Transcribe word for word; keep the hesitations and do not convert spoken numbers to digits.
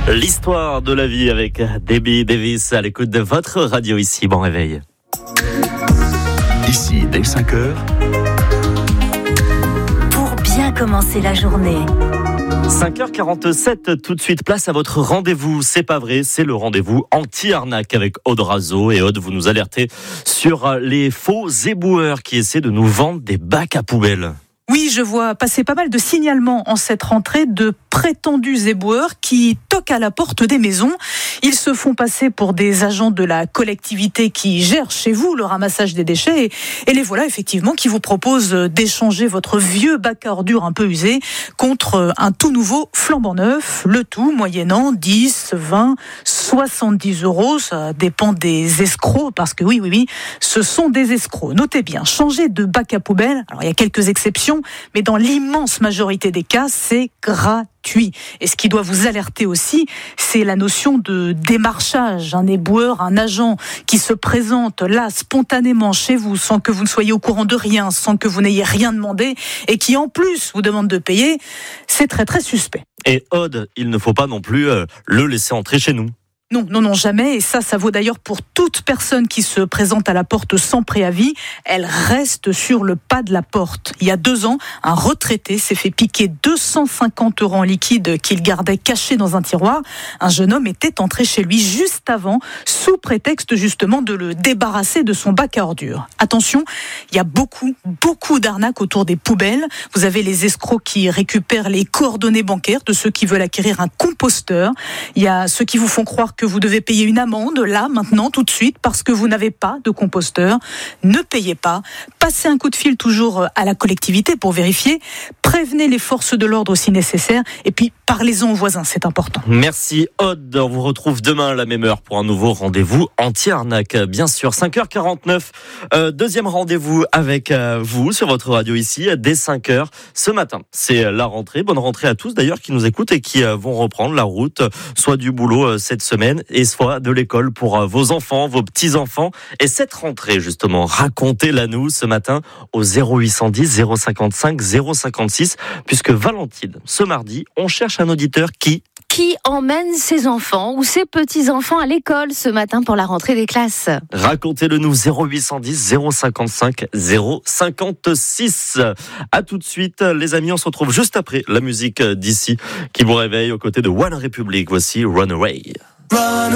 L'histoire de la vie avec Debbie Davis à l'écoute de votre radio ici. Bon réveil. Ici, dès cinq heures. Pour bien commencer la journée. cinq heures quarante-sept, tout de suite, place à votre rendez-vous. C'est pas vrai, c'est le rendez-vous anti-arnaque avec Aude Razo. Et Aude, vous nous alertez sur les faux éboueurs qui essaient de nous vendre des bacs à poubelles. Oui, je vois passer pas mal de signalements en cette rentrée de prétendus éboueurs qui toquent à la porte des maisons. Ils se font passer pour des agents de la collectivité qui gèrent chez vous le ramassage des déchets. Et les voilà effectivement qui vous proposent d'échanger votre vieux bac à ordures un peu usé contre un tout nouveau flambant neuf. Le tout moyennant dix, vingt, soixante-dix euros. Ça dépend des escrocs parce que oui, oui, oui, ce sont des escrocs. Notez bien, changer de bac à poubelle, alors il y a quelques exceptions, mais dans l'immense majorité des cas, c'est gratuit. Et ce qui doit vous alerter aussi, c'est la notion de démarchage. Un éboueur, un agent qui se présente là spontanément chez vous, sans que vous ne soyez au courant de rien, sans que vous n'ayez rien demandé, et qui en plus vous demande de payer, c'est très très suspect. Et Aude, il ne faut pas non plus euh, le laisser entrer chez nous. Non, non, non, jamais. Et ça, ça vaut d'ailleurs pour toute personne qui se présente à la porte sans préavis. Elle reste sur le pas de la porte. Il y a deux ans, un retraité s'est fait piquer deux cent cinquante euros en liquide qu'il gardait caché dans un tiroir. Un jeune homme était entré chez lui juste avant, sous prétexte justement de le débarrasser de son bac à ordures. Attention, il y a beaucoup, beaucoup d'arnaques autour des poubelles. Vous avez les escrocs qui récupèrent les coordonnées bancaires de ceux qui veulent acquérir un composteur. Il y a ceux qui vous font croire que que vous devez payer une amende, là, maintenant, tout de suite, parce que vous n'avez pas de composteur. Ne payez pas. Passez un coup de fil toujours à la collectivité pour vérifier. Prévenez les forces de l'ordre si nécessaire. Et puis, parlez-en aux voisins, c'est important. Merci Aude. On vous retrouve demain à la même heure pour un nouveau rendez-vous anti-arnaque. Bien sûr, cinq heures quarante-neuf. Euh, deuxième rendez-vous avec euh, vous sur votre radio ici, dès cinq heures ce matin. C'est la rentrée. Bonne rentrée à tous d'ailleurs qui nous écoutent et qui euh, vont reprendre la route, soit du boulot euh, cette semaine, et soit de l'école pour vos enfants, vos petits-enfants. Et cette rentrée, justement, racontez-la nous ce matin au zéro huit cent dix, zéro cinquante-cinq, zéro cinquante-six, puisque Valentine, ce mardi, on cherche un auditeur qui... Qui emmène ses enfants ou ses petits-enfants à l'école ce matin pour la rentrée des classes. Racontez-le nous, zéro huit cent dix, zéro cinquante-cinq, zéro cinquante-six. À tout de suite, les amis, on se retrouve juste après la musique d'ici qui vous réveille aux côtés de One Republic. Voici Runaway. Run